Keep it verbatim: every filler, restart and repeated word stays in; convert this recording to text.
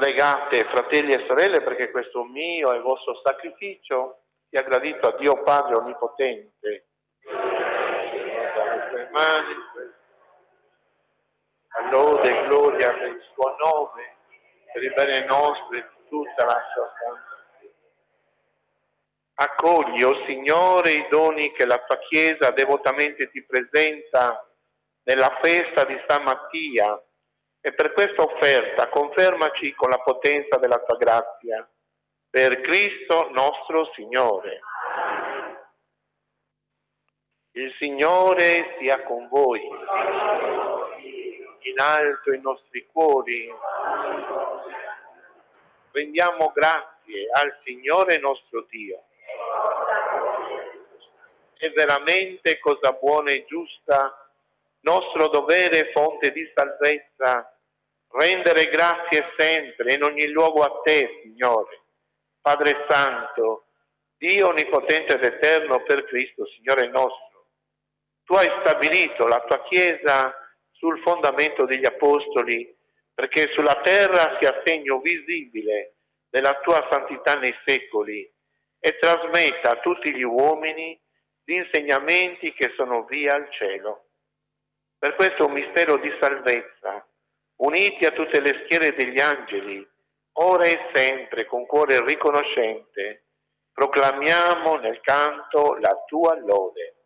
Pregate, fratelli e sorelle, perché questo mio e vostro sacrificio sia gradito a Dio Padre Onnipotente. Dalle sue mani, a lode e gloria per il suo nome, per il bene nostro e di tutta la sua santa. Accogli, o Signore, i doni che la tua Chiesa devotamente ti presenta nella festa di San Mattia, e per questa offerta confermaci con la potenza della tua grazia, per Cristo nostro Signore. Il Signore sia con voi. In alto i nostri cuori. Rendiamo grazie al Signore nostro Dio. È veramente cosa buona e giusta, nostro dovere e fonte di salvezza, rendere grazie sempre in ogni luogo a te, Signore, Padre Santo, Dio Onnipotente ed Eterno, per Cristo, Signore nostro. Tu hai stabilito la tua Chiesa sul fondamento degli Apostoli, perché sulla terra sia segno visibile della tua santità nei secoli e trasmetta a tutti gli uomini gli insegnamenti che sono via al cielo. Per questo mistero di salvezza, uniti a tutte le schiere degli angeli, ora e sempre con cuore riconoscente, proclamiamo nel canto la tua lode.